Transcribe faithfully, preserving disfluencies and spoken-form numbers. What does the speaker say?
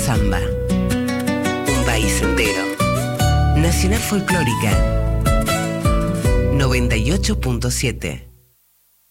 samba. Un país entero. Nacional Folclórica noventa y ocho punto siete.